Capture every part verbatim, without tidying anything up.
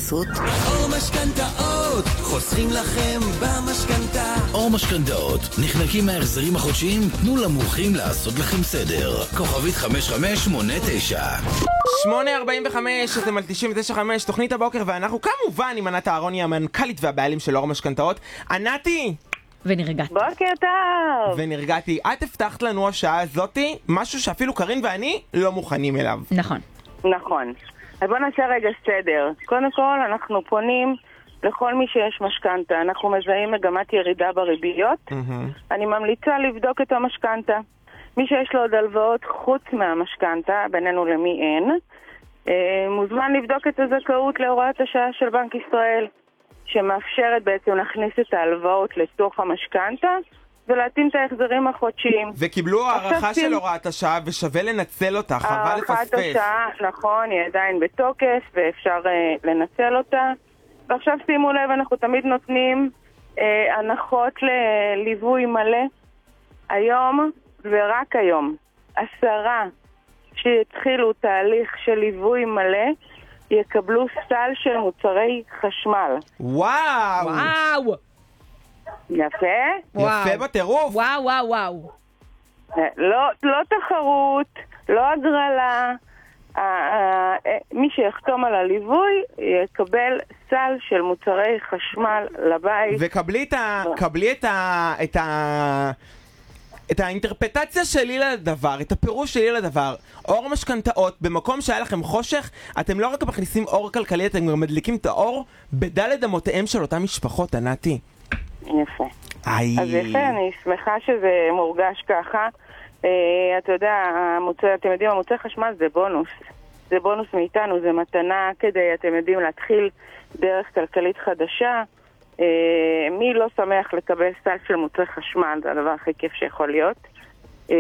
לעשות? אור משכנתאות, חוסכים לכם במשכנתה. אור משכנתאות, נחנקים מההחזרים החודשיים? תנו למומחים לעשות לכם סדר. כוכבית חמש חמש שמונה תשע. שמונה ארבעים וחמש, אתם על תשעים ותשע נקודה חמש, תוכנית הבוקר, ואנחנו כמובן עם ענת אהרוני, המנכ"לית והבעלים של אור משכנתאות. ענתי! ונרגעתי. בוקר טוב. ונרגעתי. את הבטחת לנו השעה הזאתי משהו שאפילו קרין ואני לא מוכנים אליו. נכון. נכון. אז בוא נעשה רגע סדר. קודם כל, אנחנו פונים לכל מי שיש משכנתה. אנחנו מזהים מגמת ירידה בריביות. Mm-hmm. אני ממליצה לבדוק את המשכנתה. מי שיש לו עוד הלוואות חוץ מהמשכנתה, בינינו למי אין, מוזמן לבדוק את הזכאות להוראת השעה של בנק ישראל, שמאפשרת בעצם להכניס את ההלוואות לתוך המשכנתה ולהתאים את ההחזרים החודשיים. וקיבלו הערכה של הוראת השעה ושווה לנצל אותה, חבל לפספס. הערכת השעה, נכון, היא עדיין בתוקף ואפשר uh, לנצל אותה. ועכשיו שימו לב, אנחנו תמיד נותנים uh, הנחות לליווי מלא. היום ורק היום, עשרה שהתחילו תהליך של ליווי מלא, יקבלו סל של מוצרי חשמל. וואו! וואו! יפה? יפה בטירוף. וואו, וואו, וואו. לא, לא תחרות, לא הגרלה. מי שיחתום על הליווי יקבל סל של מוצרי חשמל לבית. וקבלי את ה... קבלי את ה... את ה... את האינטרפטציה שלי לדבר, את הפירוש שלי לדבר. אור משכנתאות, במקום שהיה לכם חושך, אתם לא רק מכניסים אור כלכלי, אתם גם מדליקים את האור בדלת אמותיהם של אותם משפחות, ענתי. יפה. איי. אז יפה, אני שמחה שזה מורגש ככה. אה, אתה יודע, המוצא, אתם יודעים, המוצא חשמל זה בונוס. זה בונוס מאיתנו, זה מתנה כדי, אתם יודעים, להתחיל דרך כלכלית חדשה. Uh, מי לא שמח לקבל סל של מוצרי חשמל, זה הדבר הכי כיף שיכול להיות. Uh,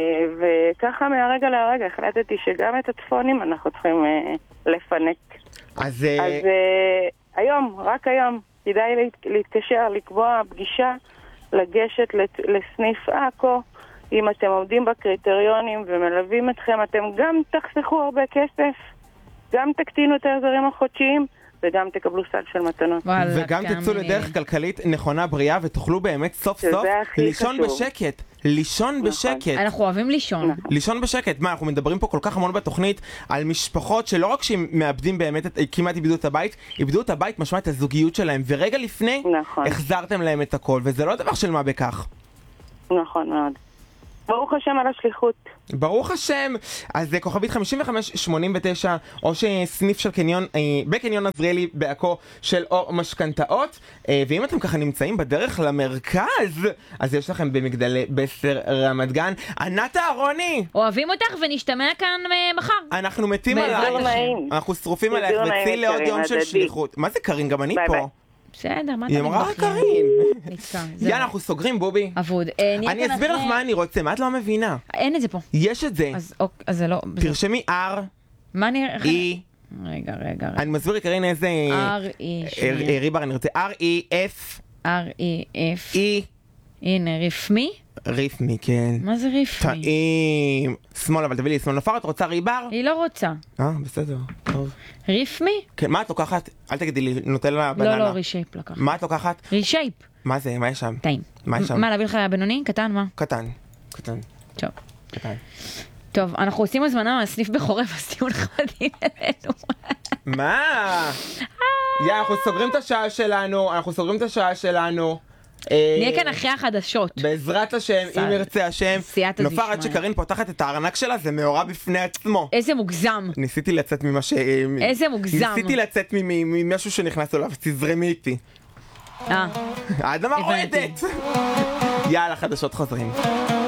וככה מהרגע להרגע החלטתי שגם את הטפונים אנחנו צריכים uh, לפנק. אז, אז uh, היום, רק היום, כדאי להת, להתקשר, לקבוע פגישה, לגשת לסניף אקו. אם אתם עומדים בקריטריונים ומלווים אתכם, אתם גם תחסכו הרבה כסף, גם תקטינו את ההחזרים החודשיים, וגם תקבלו סל של מתנות. וגם תצאו לדרך כלכלית נכונה, בריאה, ותוכלו באמת סוף סוף לישון בשקט. לישון בשקט. אנחנו אוהבים לישון. לישון בשקט. מה, אנחנו מדברים פה כל כך המון בתוכנית על משפחות שלא רק שהם מאבדים באמת, כמעט איבדו את הבית, איבדו את הבית משמע את הזוגיות שלהם, ורגע לפני החזרתם להם את הכל, וזה לא דבר של מה בכך. נכון מאוד. ברוך השם על השליחות. ברוך השם. אז כוכבית חמישים וחמש שמונים ותשע, או שסניף של קניון, בקניון עזריאלי בעכו של אור משכנתאות. ואם אתם ככה נמצאים בדרך למרכז, אז יש לכם במגדלי בסר רמת גן. ענת אהרוני! אוהבים אותך ונשתמע כאן מחר. אנחנו מתים עלייך. אנחנו שרופים עלייך וציא לעוד יום של שליחות. מה זה קרין? גם אני פה. בסדר, מה אתה היא אמרה רק קרין. יאללה, אנחנו סוגרים, בובי. אבוד. אני אסביר לך מה אני רוצה, מה את לא מבינה? אין את זה פה. יש את זה. אז זה לא... תרשמי R. מה נראה? E. רגע, רגע. אני מסביר לקרין איזה... R, E. ריבר, אני רוצה. R, E, F. R, E, F. E. הנה, ריפמי? ריפמי, כן. מה זה ריפמי? טעים. שמאל, אבל תביא לי שמאל נפר, את רוצה ריבר? היא לא רוצה. אה, בסדר. טוב. ריפמי? כן, מה את לוקחת? אל תגידי לי, נוטלה בננה. לא, לא, רישייפ לקחת. מה את לוקחת? רישייפ. מה זה? מה יש שם? טעים. מה יש שם? מה, להביא לך בינוני? קטן, מה? קטן. קטן. טוב. קטן. טוב, אנחנו עושים הזמנה מהסניף בחורף, אז תהיו נחמדים אלינו. מה? יא, אנחנו סוגרים את השעה שלנו, אנחנו סוגרים את השעה שלנו. נהיה כאן אחרי החדשות. בעזרת השם, אם ירצה השם. נופר עד שקרין פותחת את הארנק שלה, זה מאורע בפני עצמו. איזה מוגזם. ניסיתי לצאת ממה ש... איזה מוגזם. ניסיתי לצאת ממשהו שנכנס אליו, תזרמי איתי. אה. האדמה רועדת. יאללה, חדשות חוזרים.